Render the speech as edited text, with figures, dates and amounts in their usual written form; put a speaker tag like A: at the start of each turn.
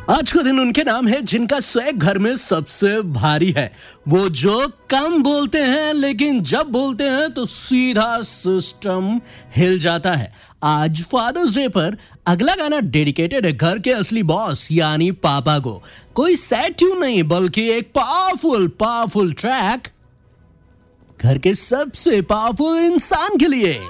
A: आज का दिन उनके नाम है जिनका स्वैग घर में सबसे भारी है। वो जो कम बोलते हैं लेकिन जब बोलते हैं तो सीधा सिस्टम हिल जाता है। आज फादर्स डे पर अगला गाना डेडिकेटेड है घर के असली बॉस यानी पापा को। कोई सैड ट्यून नहीं बल्कि एक पावरफुल ट्रैक घर के सबसे पावरफुल इंसान के लिए।